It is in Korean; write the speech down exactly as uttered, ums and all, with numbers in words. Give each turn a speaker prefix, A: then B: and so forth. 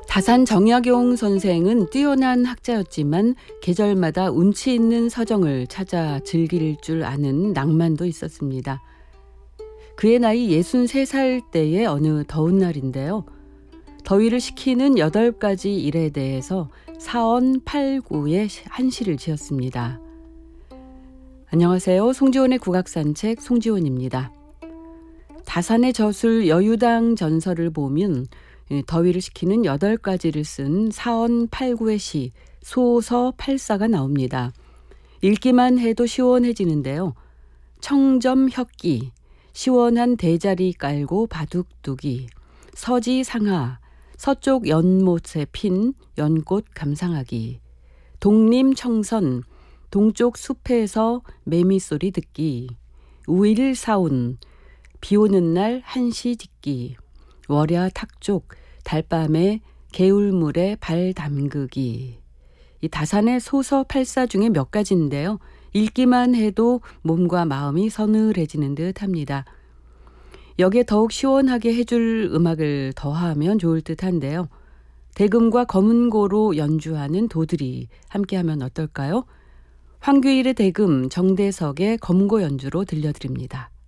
A: 다산 정약용 선생은 뛰어난 학자였지만 계절마다 운치 있는 서정을 찾아 즐길 줄 아는 낭만도 있었습니다. 그의 나이 예순세 살 때의 어느 더운 날인데요. 더위를 식히는 여덟 가지 일에 대해서 사언팔구의 한시를 지었습니다. 안녕하세요. 송지원의 국악산책 송지원입니다. 다산의 저술 여유당 전설을 보면 더위를 식히는 여덟 가지를 쓴 사언팔구의 시 소서팔사가 나옵니다. 읽기만 해도 시원해지는데요. 청점혁기, 시원한 대자리 깔고 바둑두기, 서지상하, 서쪽 연못에 핀 연꽃 감상하기, 독림청선, 동쪽 숲에서 매미소리 듣기, 우일사운, 비오는 날 한시 짓기, 월야 탁족, 달밤에 개울물에 발 담그기. 이 다산의 소서팔사 중에 몇 가지인데요. 읽기만 해도 몸과 마음이 서늘해지는 듯 합니다. 여기에 더욱 시원하게 해줄 음악을 더하면 좋을 듯 한데요. 대금과 검은고로 연주하는 도들이 함께하면 어떨까요? 황규일의 대금, 정대석의 검고 연주로 들려드립니다.